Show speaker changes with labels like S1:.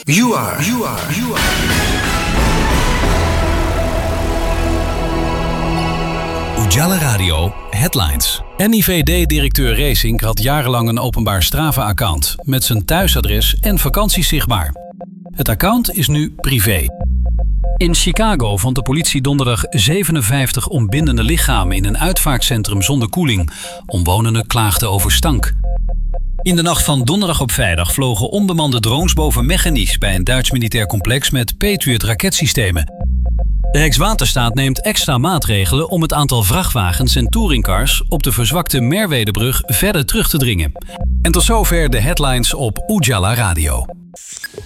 S1: You are.
S2: Ujala Radio Headlines. NIVD-directeur Racing had jarenlang een openbaar Strava-account met zijn thuisadres en vakanties zichtbaar. Het account is nu privé. In Chicago vond de politie donderdag 57 ontbindende lichamen in een uitvaartcentrum zonder koeling. Omwonenden klaagden over stank. In de nacht van donderdag op vrijdag vlogen onbemande drones boven Mechanisch bij een Duits militair complex met Patriot raketsystemen. De Rijkswaterstaat neemt extra maatregelen om het aantal vrachtwagens en touringcars op de verzwakte Merwedebrug verder terug te dringen. En tot zover de headlines op Ujala Radio.